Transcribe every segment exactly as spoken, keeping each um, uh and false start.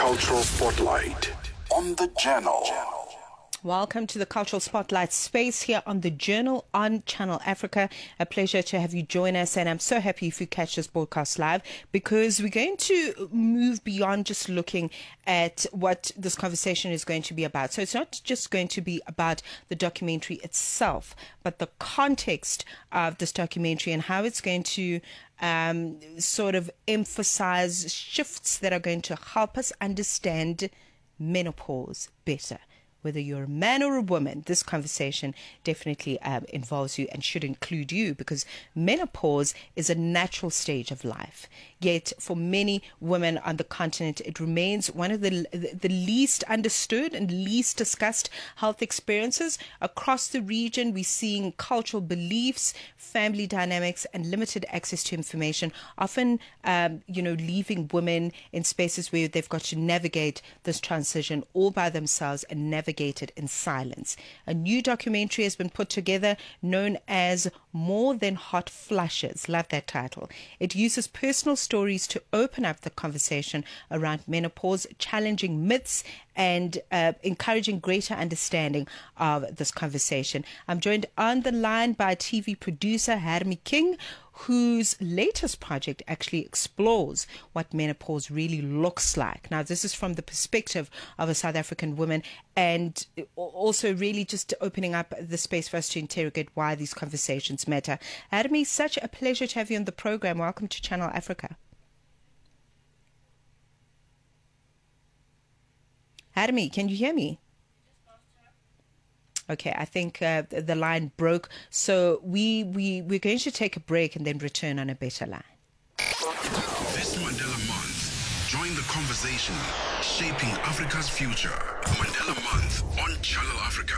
Cultural Spotlight on the Journal. Welcome to the Cultural Spotlight space here on the Journal on Channel Africa. A pleasure to have you join us, and I'm so happy if you catch this broadcast live, because we're going to move beyond just looking at what this conversation is going to be about. So it's not just going to be about the documentary itself, but the context of this documentary and how it's going to um, sort of emphasize shifts that are going to help us understand menopause better. Whether you're a man or a woman, this conversation definitely um, involves you and should include you, because menopause is a natural stage of life. Yet for many women on the continent, it remains one of the the least understood and least discussed health experiences. Across the region, we're seeing cultural beliefs, family dynamics, and limited access to information, often, um, you know, leaving women in spaces where they've got to navigate this transition all by themselves and navigate it in silence. A new documentary has been put together known as More Than Hot Flushes. Love that title. It uses personal stories to open up the conversation around menopause, challenging myths and uh, encouraging greater understanding of this conversation. I'm joined on the line by T V producer Harmy King, whose latest project actually explores what menopause really looks like. Now, this is from the perspective of a South African woman, and also really just opening up the space for us to interrogate why these conversations matter. Harmy, such a pleasure to have you on the program. Welcome to Channel Africa. Harmy, can you hear me? Okay, I think uh, the line broke. So we, we, we're going to take a break and then return on a better line. This Mandela Month, join the conversation shaping Africa's future. Mandela Month on Channel Africa.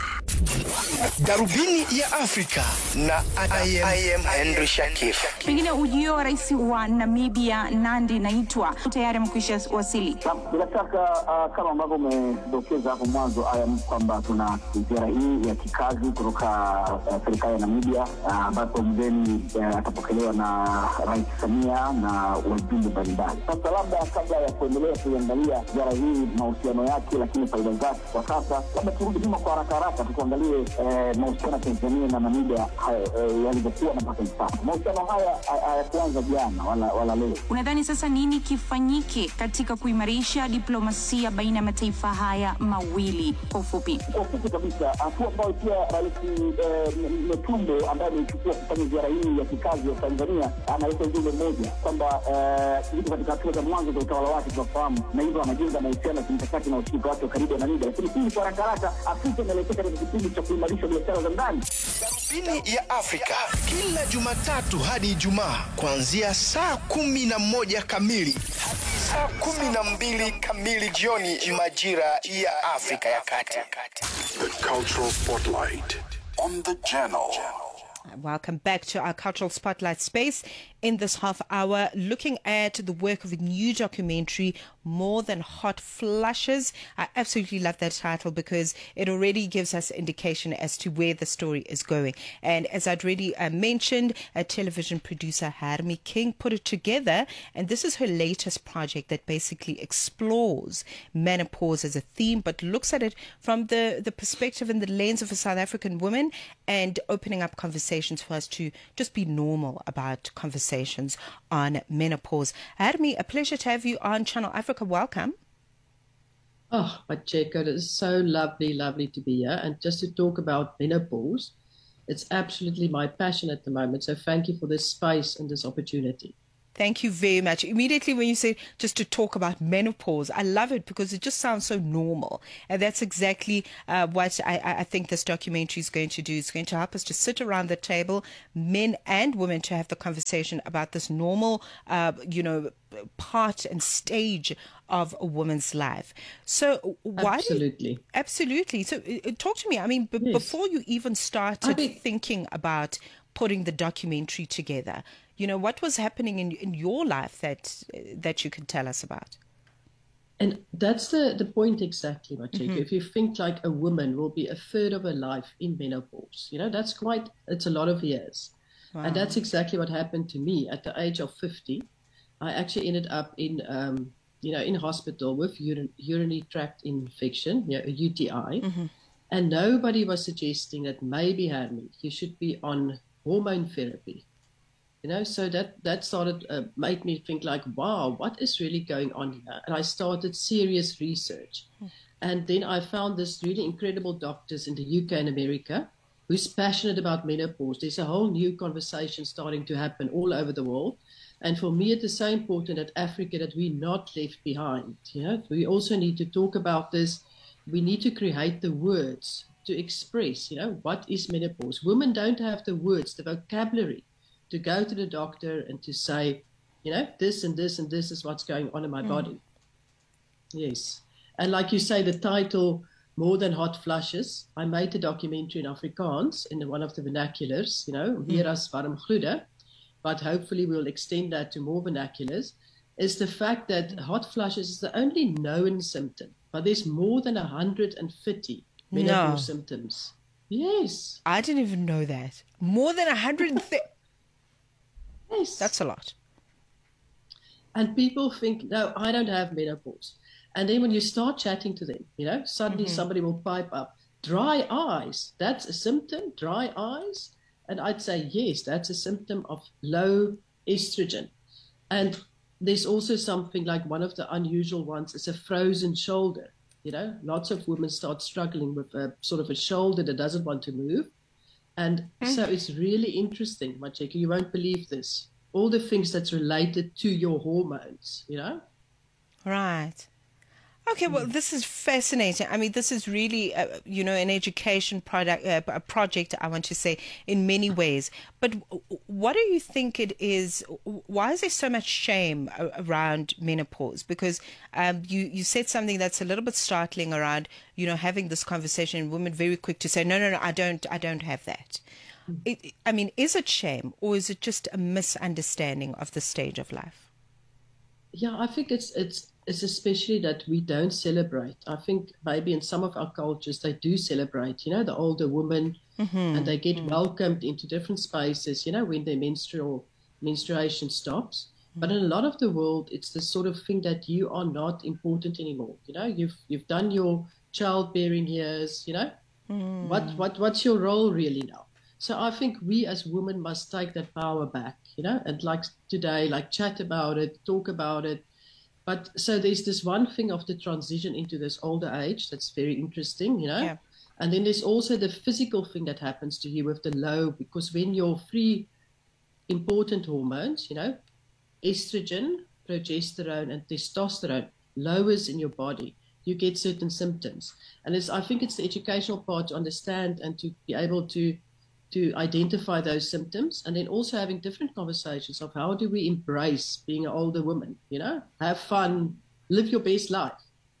Darubini ya Afrika na I am, I am Henry Shakif. Pengine ujio wa rais wa Namibia Nandi Naitwa tayari mkwisha wasili. Bila shaka uh, kama ambavyo umedokeza hapo mwanzo I am kwamba tuna ziara hii ya kikazi kutoka uh, serikali ya Namibia ambapo uh, mgeni atapokelewa uh, na Rais Samia na wajumbe mbalimbali. Sasa labda kabla ya kuendelea kuangalia ziara hii mahusiano yake lakini faida zake kwa sasa, labda turudi nyuma kwa haraka haraka tuangalie eh, mahusiano ya Tanzania na Namibia eh, yalivyokuwa na mpaka sasa. Mahusiano haya hayakuanza jana wala wala leo. Unadhani sasa nini kifanyike katika kuimarisha diplomasia baina ya mataifa haya mawili kwa ufupi? Kwa ufupi kabisa, hatua ambayo pia Rais Netumbo ambaye amechukua kufanya ziara hii ya kikazi ya Tanzania analeta ujumbe mmoja kwamba eh, katika hatua za mwanzo za utawala wake tunafahamu, na hivyo anajenga mahusiano ya kimkakati na ushirika wake karibu na Namibia. Lakini hii kwa haraka haraka Afrika inaelekea katika kipindi cha kuimarisha biashara za ndani. Darubini ya Afrika kila Jumatatu hadi Ijumaa kuanzia saa kumi na moja kamili hadi saa kumi na mbili kamili jioni majira ya Afrika ya Kati. The Cultural Spotlight on the Journal. Welcome back to our Cultural Spotlight space. In this half hour, looking at the work of a new documentary, More Than Hot Flushes. I absolutely love that title because it already gives us indication as to where the story is going. And as I'd already uh, mentioned, a television producer, Harmy King, put it together. And this is her latest project that basically explores menopause as a theme, but looks at it from the, the perspective and the lens of a South African woman, and opening up conversations for us to just be normal about conversations on menopause. Harmy, a pleasure to have you on Channel Africa. Welcome. Oh, but Jacob, it is so lovely, lovely to be here. And just to talk about menopause, it's absolutely my passion at the moment. So thank you for this space and this opportunity. Thank you very much. Immediately when you say just to talk about menopause, I love it because it just sounds so normal. And that's exactly uh, what I, I think this documentary is going to do. It's going to help us to sit around the table, men and women, to have the conversation about this normal, uh, you know, part and stage of a woman's life. So why absolutely do you, absolutely so uh, talk to me. I mean, b- yes. before you even started I mean, thinking about putting the documentary together, you know, what was happening in in your life that that you could tell us about? And that's the, the point exactly, Machiko. Mm-hmm. If you think like a woman will be a third of her life in menopause, you know, that's quite, it's a lot of years. Wow. And that's exactly what happened to me at the age of fifty. I actually ended up in um, you know, in hospital with urin- urinary tract infection, you know, a U T I, mm-hmm. and nobody was suggesting that maybe, Harmy, you should be on hormone therapy. You know, so that, that started, uh, made me think like, wow, what is really going on here? And I started serious research. And then I found this really incredible doctors in the U K and America who's passionate about menopause. There's a whole new conversation starting to happen all over the world. And for me, it is so important that Africa, that we're not left behind. You know, we also need to talk about this. We need to create the words to express, you know, what is menopause. Women don't have the words, the vocabulary to go to the doctor and to say, you know, this and this and this is what's going on in my mm. body. Yes. And like you say, the title, More Than Hot Flushes, I made a documentary in Afrikaans in one of the vernaculars, you know, Vera's Warm Gloede, but hopefully we'll extend that to more vernaculars, is the fact that hot flushes is the only known symptom, but there's more than one hundred fifty menopause no. symptoms. Yes. I didn't even know that. More than one hundred fifty. Yes. That's a lot. And people think, no, I don't have menopause. And then when you start chatting to them, you know, suddenly mm-hmm. somebody will pipe up, dry eyes, that's a symptom, dry eyes? And I'd say, yes, that's a symptom of low estrogen. And there's also something like one of the unusual ones is a frozen shoulder. You know, lots of women start struggling with a sort of a shoulder that doesn't want to move. And mm-hmm. so it's really interesting, Macheka, you won't believe this. All the things that's related to your hormones, you know? Right. Okay, well, this is fascinating. I mean, this is really, uh, you know, an education product, uh, a project, I want to say, in many ways. But what do you think it is? Why is there so much shame around menopause? Because um, you, you said something that's a little bit startling around, you know, having this conversation, women very quick to say, no, no, no, I don't, I don't have that. It, I mean, is it shame or is it just a misunderstanding of the stage of life? Yeah, I think it's it's it's especially that we don't celebrate. I think maybe in some of our cultures they do celebrate, you know, the older woman, mm-hmm. and they get mm-hmm. welcomed into different spaces, you know, when their menstrual menstruation stops. Mm-hmm. But in a lot of the world, it's the sort of thing that you are not important anymore. You know, you've you've done your childbearing years, you know, mm-hmm. what what what's your role really now? So I think we as women must take that power back, you know, and like today, like chat about it, talk about it. But so there's this one thing of the transition into this older age that's very interesting, you know. Yeah. And then there's also the physical thing that happens to you with the low, because when your three important hormones, you know, estrogen, progesterone, and testosterone lowers in your body, you get certain symptoms. And it's, I think it's the educational part to understand and to be able to to identify those symptoms, and then also having different conversations of how do we embrace being an older woman, you know, have fun, live your best life.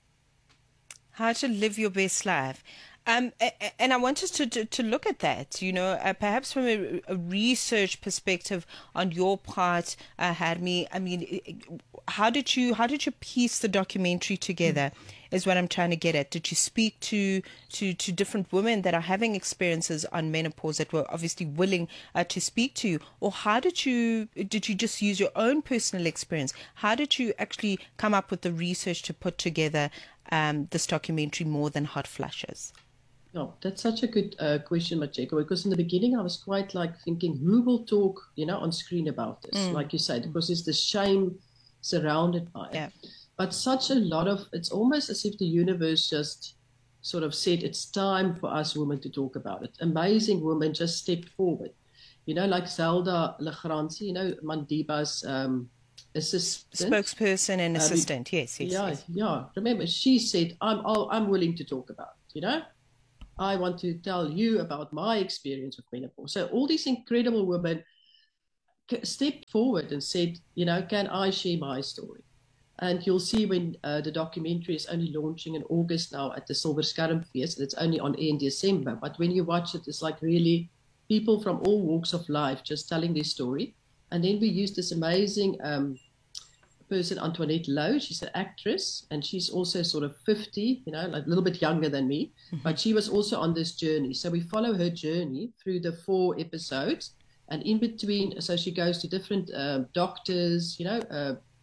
How to live your best life. Um, and I want us to, to, to look at that, you know, uh, perhaps from a, a research perspective on your part, uh, Harmy. I mean, how did you how did you piece the documentary together? Mm. Is what I'm trying to get at. Did you speak to to to different women that are having experiences on menopause that were obviously willing uh, to speak to you, or how did you did you just use your own personal experience? How did you actually come up with the research to put together um, this documentary, More Than Hot Flushes? Oh, that's such a good uh, question, Macheka, because in the beginning I was quite like thinking, who will talk, you know, on screen about this, mm. like you said, because there's the shame surrounded by it. Yeah. But such a lot of, it's almost as if the universe just sort of said, it's time for us women to talk about it. Amazing women just stepped forward. You know, like Zelda Legrandsie, you know, Mandiba's um, assistant. Spokesperson and assistant, um, yes, yes. Yeah, yes. yeah. Remember, she said, I'm, oh, I'm willing to talk about it, you know. I want to tell you about my experience with menopause. So all these incredible women stepped forward and said, you know, can I share my story? And you'll see when uh, the documentary is only launching in August now at the Silver Skermfeest. It's only on air in December. But when you watch it, it's like really people from all walks of life just telling their story. And then we used this amazing um, person, Antoinette Lowe. She's an actress, and she's also sort of fifty, you know, like a little bit younger than me. Mm-hmm. But she was also on this journey. So we follow her journey through the four episodes. And in between, so she goes to different uh, doctors, you know, uh,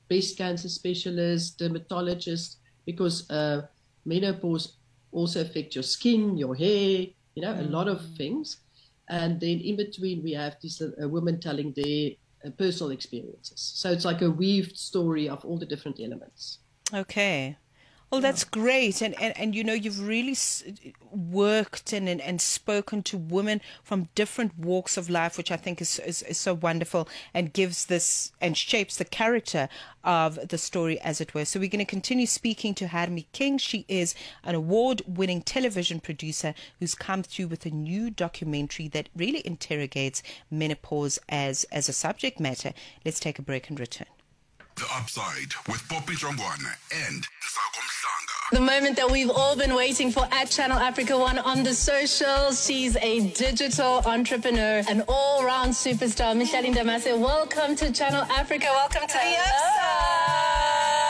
breast cancer specialists, dermatologists, because uh, menopause also affects your skin, your hair, you know, mm. a lot of things. And then in between, we have these uh, women telling their uh, personal experiences. So it's like a weaved story of all the different elements. Okay. Well, that's great. And, and, and you know, you've really s- worked and, and, and spoken to women from different walks of life, which I think is, is, is so wonderful and gives this and shapes the character of the story, as it were. So we're going to continue speaking to Harmy King. She is an award-winning television producer who's come through with a new documentary that really interrogates menopause as, as a subject matter. Let's take a break and return. The Upside with Poppy Jongwana and Nsako Mhlanga. The moment that we've all been waiting for at Channel Africa One on the socials. She's a digital entrepreneur, an all-round superstar. Micheline Damase, welcome to Channel Africa. Welcome to the Upside.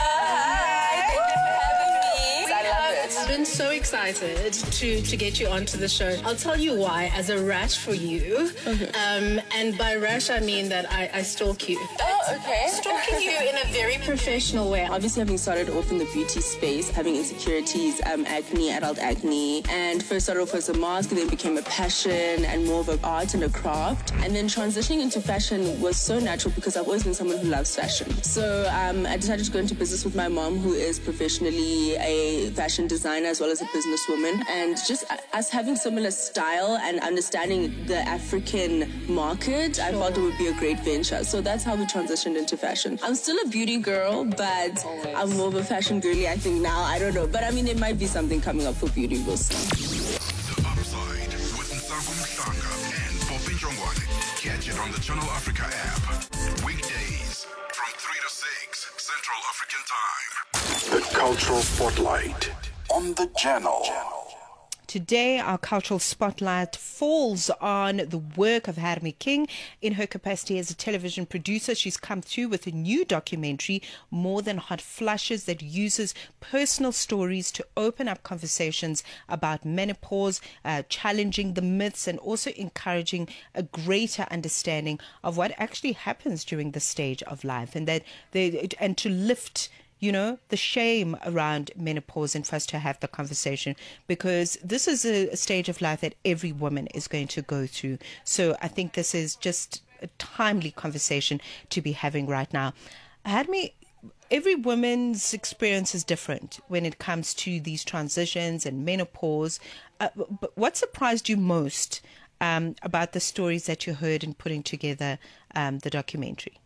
I've been so excited to, to get you onto the show. I'll tell you why, as a rash for you. Okay. Um, and by rash, I mean that I, I stalk you. Oh, okay. Stalking you in a very professional way. Obviously, having started off in the beauty space, having insecurities, um, acne, adult acne, and first started off as a mask, and then became a passion and more of an art and a craft. And then transitioning into fashion was so natural because I've always been someone who loves fashion. So um, I decided to go into business with my mom, who is professionally a fashion designer as well as a businesswoman, and just us having similar style and understanding the African market, I felt it would be a great venture. So that's how we transitioned into fashion. I'm still a beauty girl, but I'm more of a fashion girly, I think now. I don't know. But I mean, there might be something coming up for beauty. We'll see. The Upside with Nsako Mhlanga and Poppy Jongwane. Catch it on the Channel Africa app. Weekdays from three to six Central African Time. The Cultural Spotlight on the Channel. Today, our cultural spotlight falls on the work of Harmy King. In her capacity as a television producer, she's come through with a new documentary, More Than Hot Flushes, that uses personal stories to open up conversations about menopause, uh, challenging the myths, and also encouraging a greater understanding of what actually happens during this stage of life, and that they, and to lift you know, the shame around menopause, and for us to have the conversation, because this is a, a stage of life that every woman is going to go through. So I think this is just a timely conversation to be having right now. Harmy, every woman's experience is different when it comes to these transitions and menopause. Uh, but what surprised you most um, about the stories that you heard in putting together um, the documentary?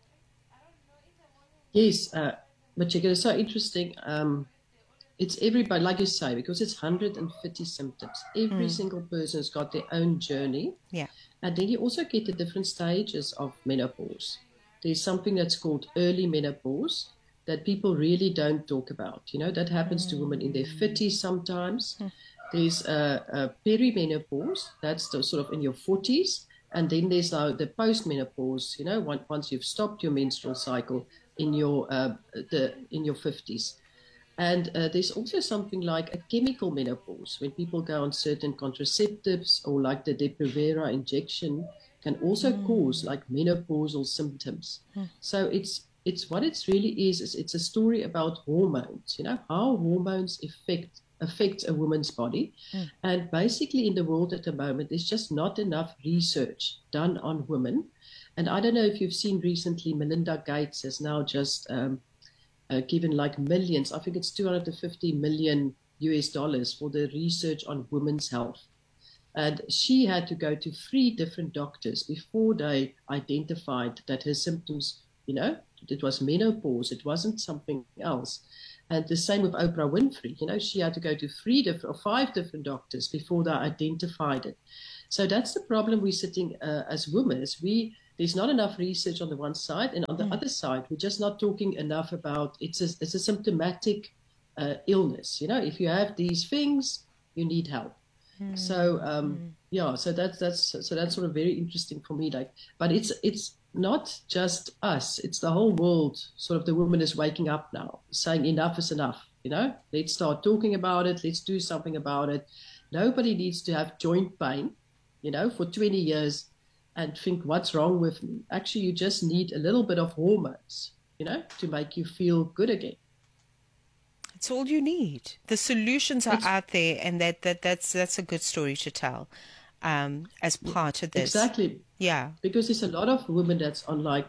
Yes, uh, but it's so interesting. Um, it's everybody, like you say, because it's one hundred fifty symptoms. Every mm. single person has got their own journey. Yeah. And then you also get the different stages of menopause. There's something that's called early menopause that people really don't talk about. You know, that happens mm. to women in their fifties sometimes. Mm. There's uh, uh, perimenopause, that's the, sort of in your forties. And then there's uh, the postmenopause, you know, once, once you've stopped your menstrual cycle in your uh, the in your fifties. And uh, there's also something like a chemical menopause, when people go on certain contraceptives, or like the Depo-Provera injection can also mm. cause like menopausal symptoms. Mm. So it's it's what it really is, is it's a story about hormones, you know, how hormones affect affect a woman's body. Mm. And basically in the world at the moment, there's just not enough research done on women. And I don't know if you've seen recently, Melinda Gates has now just um, uh, given like millions, I think it's two hundred fifty million U S dollars for the research on women's health. And she had to go to three different doctors before they identified that her symptoms, you know, it was menopause, it wasn't something else. And the same with Oprah Winfrey, you know, she had to go to three different or five different doctors before they identified it. So that's the problem we're sitting uh, as women, is we, there's not enough research on the one side, and on the mm. other side, we're just not talking enough about, it's a, it's a symptomatic uh, illness. You know, if you have these things, you need help. Mm. So, um, mm. yeah, so that's, that's, so that's sort of very interesting for me. Like, but it's, it's not just us, it's the whole world. Sort of the woman is waking up now, saying enough is enough. You know, let's start talking about it. Let's do something about it. Nobody needs to have joint pain, you know, for twenty years and think, what's wrong with me? Actually, you just need a little bit of hormones you know, to make you feel good again. It's all you need. The solutions are It's, out there, and that, that that's that's a good story to tell um, as part of this. Exactly. Yeah. Because there's a lot of women that's on like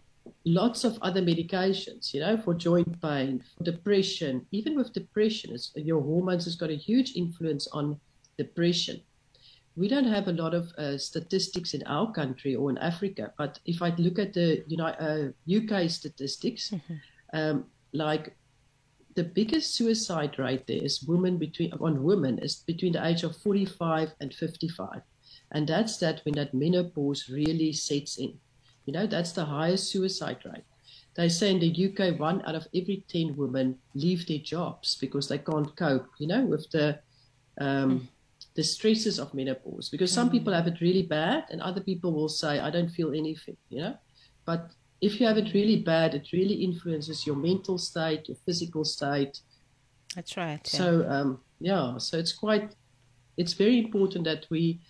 lots of other medications, you know, for joint pain, for depression. Even with depression, it's, your hormones has got a huge influence on depression. We don't have a lot of uh, statistics in our country or in Africa, but if I look at the you know, uh, U K statistics, mm-hmm. um, like the biggest suicide rate there is women between on women is between the age of forty-five and fifty-five, and that's that when that menopause really sets in. You know, that's the highest suicide rate. They say in the U K, one out of every ten women leave their jobs because they can't cope, you know, with the um, mm. the stresses of menopause. Because some mm. people have it really bad, and other people will say, I don't feel anything, you know. But if you have it really bad, it really influences your mental state, your physical state. That's right. Yeah. So, um, yeah, so it's quite, it's very important that we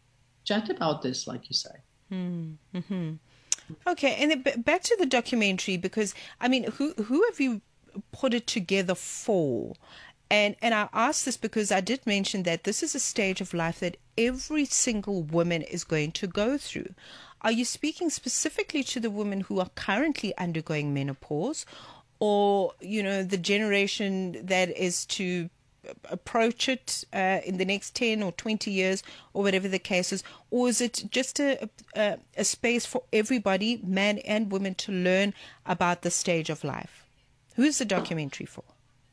chat about this, like you say. Mm-hmm. Okay, and then b- back to the documentary, because, I mean, who who have you put it together for? And and I ask this because I did mention that this is a stage of life that every single woman is going to go through. Are you speaking specifically to the women who are currently undergoing menopause, or, you know, the generation that is to approach it uh, in the next ten or twenty years, or whatever the case is? Or is it just a, a, a space for everybody, men and women, to learn about the stage of life? Who is the documentary for?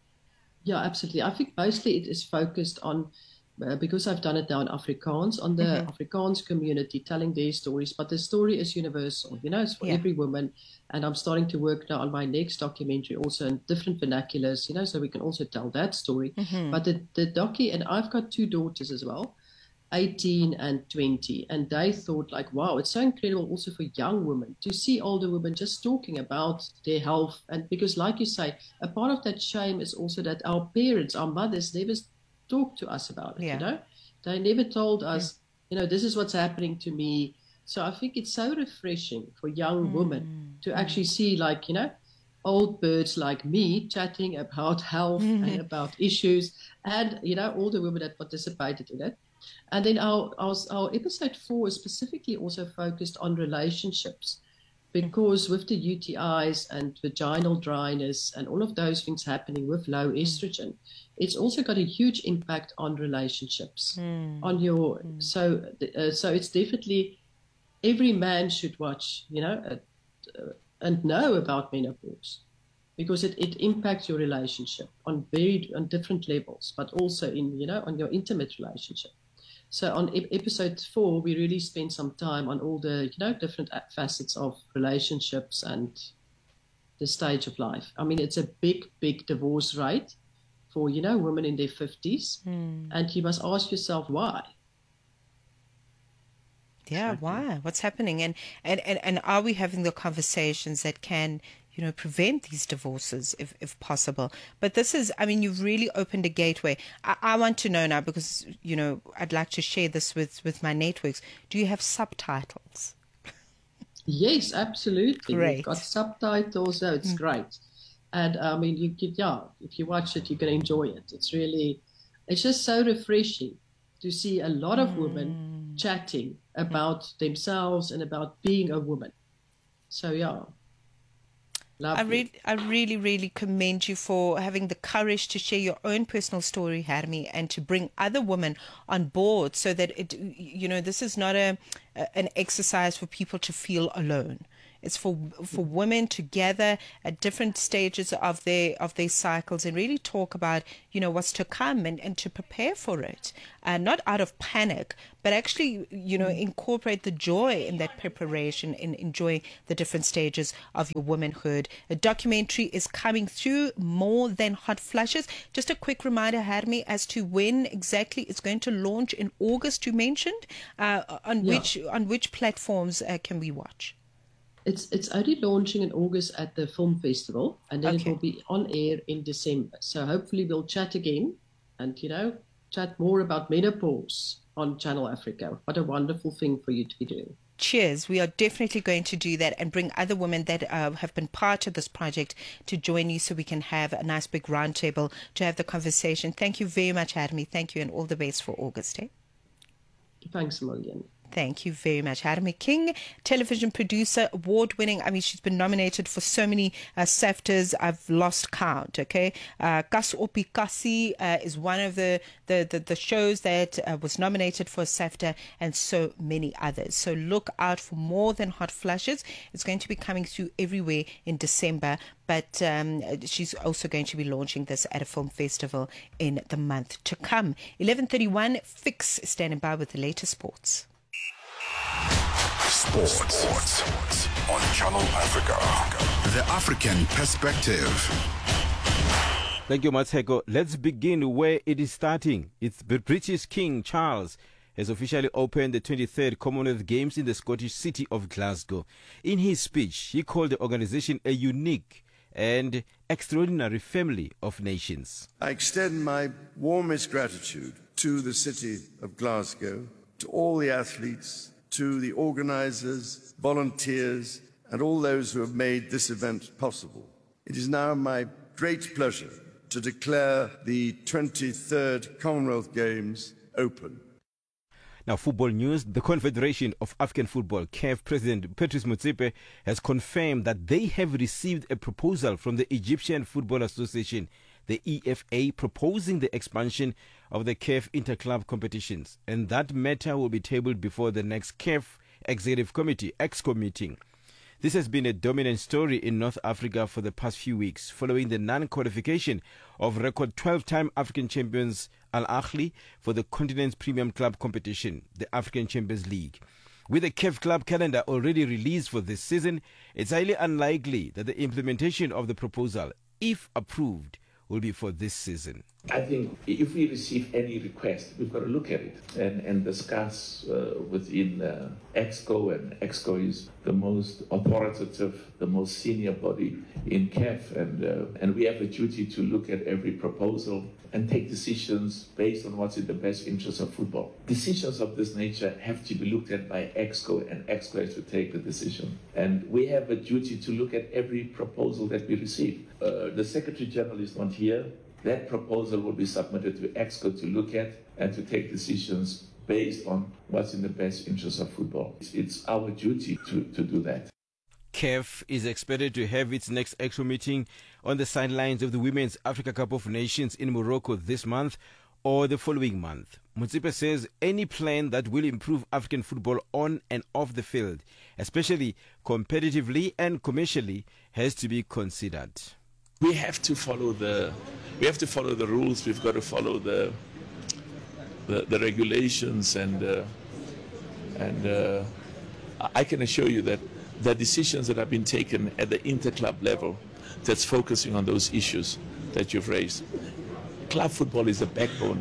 Yeah, absolutely. I think mostly it is focused on, uh, because I've done it now in Afrikaans, on the mm-hmm. Afrikaans community, telling their stories. But the story is universal, you know, it's for yeah. every woman. And I'm starting to work now on my next documentary, also in different vernaculars, you know, so we can also tell that story. Mm-hmm. But the, the docu, and I've got two daughters as well, eighteen and twenty. And they thought like, wow, it's so incredible also for young women to see older women just talking about their health. And because, like you say, a part of that shame is also that our parents, our mothers, never talked to us about it, yeah. you know. They never told us, yeah. you know, this is what's happening to me. So I think it's so refreshing for young mm. women to actually see, like, you know, old birds like me chatting about health mm-hmm. and about issues, and, you know, all the women that participated in it. And then our, our, our episode four is specifically also focused on relationships, because with the U T Is and vaginal dryness and all of those things happening with low estrogen, it's also got a huge impact on relationships, mm. on your, mm. so, uh, so it's definitely, every man should watch, you know, uh, uh, and know about menopause, because it, it impacts your relationship on very, on different levels, but also in, you know, on your intimate relationship. So on e- episode four, we really spend some time on all the, you know, different facets of relationships and the stage of life. I mean, it's a big, big divorce rate for, you know, women in their fifties. Mm. And you must ask yourself why. Yeah, exactly. Why? What's happening? And, and, and, and are we having the conversations that can, you know, prevent these divorces if, if possible? But this is, I mean, you've really opened a gateway. I, I want to know now, because, you know, I'd like to share this with, with my networks. Do you have subtitles? Yes, absolutely. Great. We've got subtitles, so it's mm. great. And I mean, you could, yeah, if you watch it, you can enjoy it. It's really, it's just so refreshing to see a lot of mm. women chatting about mm. themselves and about being a woman. So, yeah. Lovely. I really, I really, really commend you for having the courage to share your own personal story, Hermie, and to bring other women on board, so that it, you know, this is not a, an exercise for people to feel alone. It's for for women to gather at different stages of their of their cycles and really talk about, you know, what's to come, and, and to prepare for it, and not out of panic, but actually, you know, incorporate the joy in that preparation, in enjoying the different stages of your womanhood. A documentary is coming through, More Than Hot Flushes. Just a quick reminder, Hermie, as to when exactly it's going to launch in August. You mentioned uh, on yeah. which on which platforms uh, can we watch? It's it's only launching in August at the film festival, and then okay. it will be on air in December. So hopefully we'll chat again, and, you know, chat more about menopause on Channel Africa. What a wonderful thing for you to be doing. cheers. We are definitely going to do that and bring other women that uh, have been part of this project to join you so we can have a nice big roundtable to have the conversation. Thank you very much, Harumi. Thank you, and all the best for August. Eh? Thanks a million. Thank you very much. Harumi King, television producer, award-winning. I mean, she's been nominated for so many uh, SAFTAs. I've lost count, okay? Uh, Kas Opi Kasi uh, is one of the, the, the, the shows that uh, was nominated for a SAFTA, and so many others. So look out for more than Hot Flushes. It's going to be coming through everywhere in December, but um, she's also going to be launching this at a film festival in the month to come. eleven thirty-one, Fix standing by with the latest sports. Sports. Sports on Channel Africa. The African perspective. Thank you, Mateko. Let's begin where it is starting. It's the British King Charles has officially opened the twenty-third Commonwealth Games in the Scottish city of Glasgow. In his speech, he called the organization a unique and extraordinary family of nations. I extend my warmest gratitude to the city of Glasgow, to all the athletes, to the organisers, volunteers, and all those who have made this event possible. It is now my great pleasure to declare the twenty-third Commonwealth Games open. Now, football news. The Confederation of African Football, C A F President Patrice Motsepe, has confirmed that they have received a proposal from the Egyptian Football Association, the E F A, proposing the expansion of the C A F interclub competitions, and that matter will be tabled before the next C A F Executive Committee, EXCO, meeting. This has been a dominant story in North Africa for the past few weeks, following the non-qualification of record twelve-time African champions Al Ahly for the continent's premium club competition, the African Champions League. With the C A F club calendar already released for this season, it's highly unlikely that the implementation of the proposal, if approved, will be for this season. I think if we receive any request, we've got to look at it and, and discuss uh, within uh, EXCO, and EXCO is the most authoritative, the most senior body in C A F, and, uh, and we have a duty to look at every proposal and take decisions based on what's in the best interest of football. Decisions of this nature have to be looked at by EXCO, and EXCO has to take the decision. And we have a duty to look at every proposal that we receive. Uh, the Secretary General is not here. That proposal will be submitted to EXCO to look at and to take decisions based on what's in the best interest of football. It's, it's our duty to, to do that. C A F is expected to have its next EXCO meeting on the sidelines of the Women's Africa Cup of Nations in Morocco this month or the following month. Motsepe says any plan that will improve African football on and off the field, especially competitively and commercially, has to be considered. We have to follow the we have to follow the rules. We've got to follow the the, the regulations, and uh, and uh, I can assure you that the decisions that have been taken at the interclub level, that's focusing on those issues that you've raised. Club football is the backbone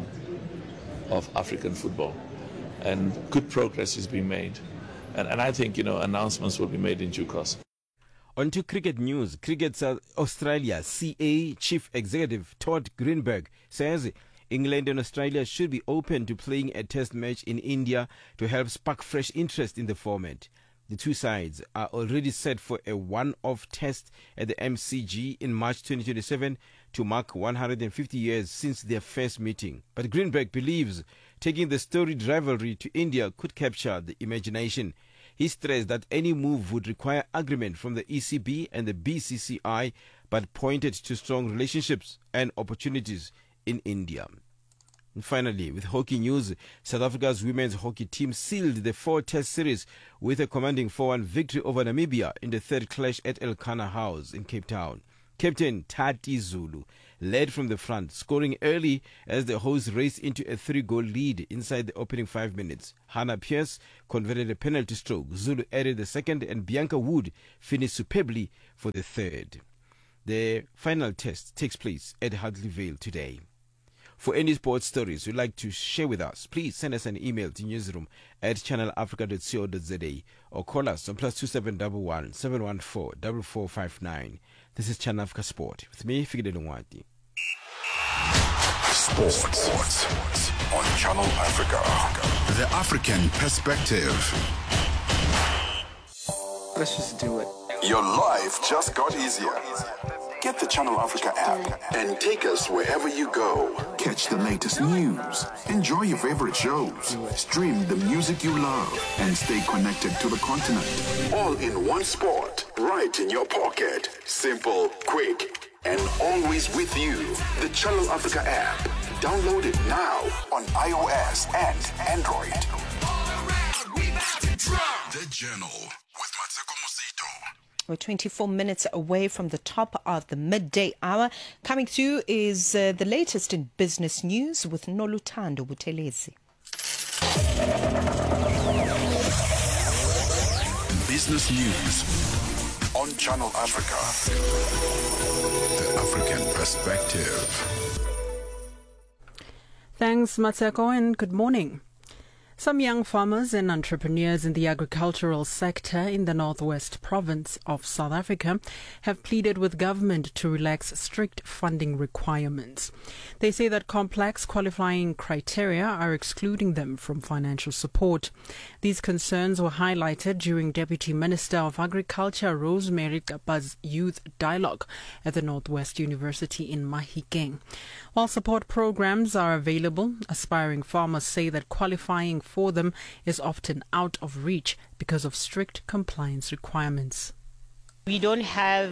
of African football, and good progress is being made. And, and I think, you know, announcements will be made in due course. On to cricket news. Cricket South Australia C A Chief Executive Todd Greenberg says England and Australia should be open to playing a test match in India to help spark fresh interest in the format. The two sides are already set for a one-off test at the M C G in March twenty twenty-seven to mark one hundred fifty years since their first meeting. But Greenberg believes taking the storied rivalry to India could capture the imagination. He stressed that any move would require agreement from the E C B and the B C C I, but pointed to strong relationships and opportunities in India. And finally, with hockey news, South Africa's women's hockey team sealed the four-test series with a commanding four one victory over Namibia in the third clash at Elkanah House in Cape Town. Captain Tati Zulu led from the front, scoring early as the hosts raced into a three-goal lead inside the opening five minutes. Hannah Pierce converted a penalty stroke. Zulu added the second, and Bianca Wood finished superbly for the third. The final test takes place at Hartley Vale today. For any sports stories you'd like to share with us, please send us an email to newsroom at channel africa dot co dot za or call us on plus two seven one one, seven one four, four four five nine. This is Channel Africa Sport with me, Fikile Lungwati. Sports. Sports on Channel Africa. The African perspective. Let's just do it. Your life just got easier. Get the Channel Africa app and take us wherever you go. Catch the latest news, enjoy your favorite shows, stream the music you love, and stay connected to the continent. All in one spot, right in your pocket. Simple, quick, and always with you. The Channel Africa app. Download it now on iOS and Android. The Journal with Mateko Musito. We're twenty-four minutes away from the top of the midday hour. Coming through is uh, the latest in business news with Noluthando Buthelezi. Business news on Channel Africa. The African perspective. Thanks, Mateko, and good morning. Some young farmers and entrepreneurs in the agricultural sector in the northwest province of South Africa have pleaded with government to relax strict funding requirements. They say that complex qualifying criteria are excluding them from financial support. These concerns were highlighted during Deputy Minister of Agriculture Rosemary Kapa's youth dialogue at the Northwest University in Mahikeng. While support programs are available, aspiring farmers say that qualifying for them is often out of reach because of strict compliance requirements. We don't have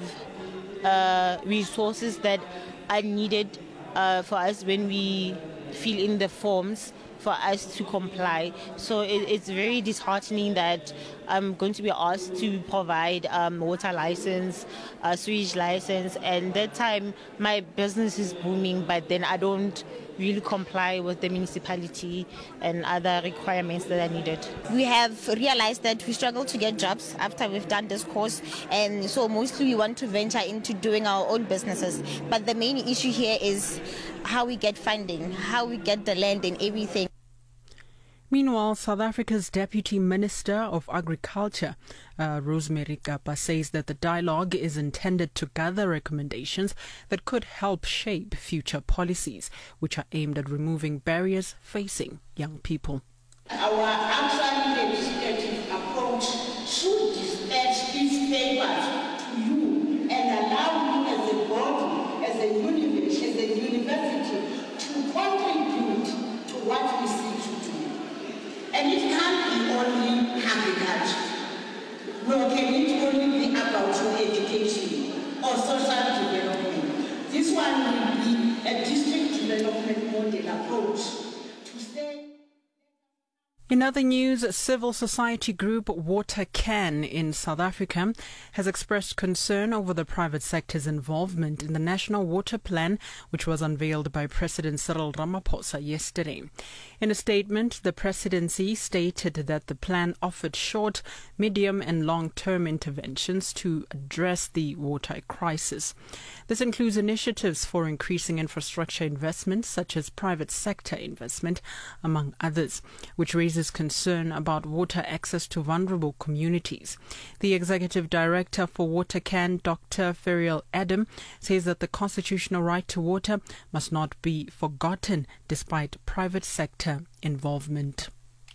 uh, resources that are needed uh, for us when we fill in the forms for us to comply. So it, it's very disheartening that I'm going to be asked to provide um, water license, uh, sewage license, and that time my business is booming, but then I don't really comply with the municipality and other requirements that are needed. We have realized that we struggle to get jobs after we've done this course, and so mostly we want to venture into doing our own businesses. But the main issue here is how we get funding, how we get the land and everything. Meanwhile, South Africa's Deputy Minister of Agriculture, uh, Rosemary Kapa, says that the dialogue is intended to gather recommendations that could help shape future policies, which are aimed at removing barriers facing young people. Our actual legislative approach should dispatch these papers to you and allow you as a body, as a university, as a university, to contribute to what we seek to do. And it can't be only agriculture, nor can it only be about your education or social development. This one will be a district development model approach to say. In other news, civil society group WaterCan in South Africa has expressed concern over the private sector's involvement in the National Water Plan, which was unveiled by President Cyril Ramaphosa yesterday. In a statement, the presidency stated that the plan offered short, medium and long-term interventions to address the water crisis. This includes initiatives for increasing infrastructure investments such as private sector investment, among others, which raises concern about water access to vulnerable communities. The executive director for WaterCan, Doctor Ferial Adam, says that the constitutional right to water must not be forgotten despite private sector involvement.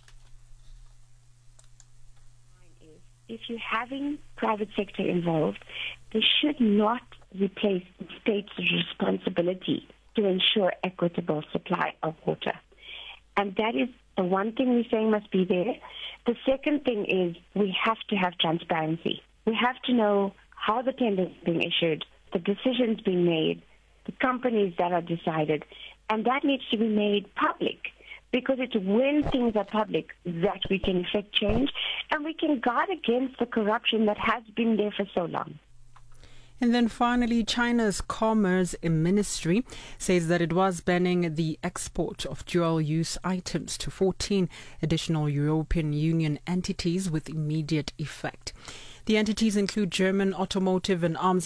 If you're having private sector involved, they should not replace the state's responsibility to ensure equitable supply of water. And that is the one thing we're saying must be there. The second thing is we have to have transparency. We have to know how the tender is being issued, the decisions being made, the companies that are decided, and that needs to be made public, because it's when things are public that we can effect change and we can guard against the corruption that has been there for so long. And then finally, China's Commerce Ministry says that it was banning the export of dual-use items to fourteen additional European Union entities with immediate effect. The entities include German automotive and arms